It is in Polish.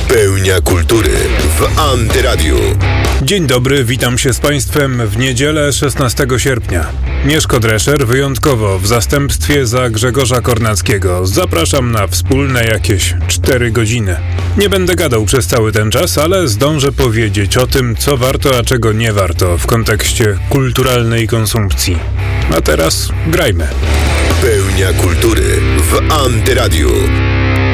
Pełnia kultury w Antyradiu. Dzień dobry, witam się z Państwem w niedzielę 16 sierpnia. Mieszko Drescher wyjątkowo w zastępstwie za Grzegorza Kornackiego. Zapraszam na wspólne jakieś 4 godziny. Nie będę gadał przez cały ten czas, ale zdążę powiedzieć o tym, co warto, a czego nie warto w kontekście kulturalnej konsumpcji. A teraz grajmy. Pełnia kultury w Antyradiu.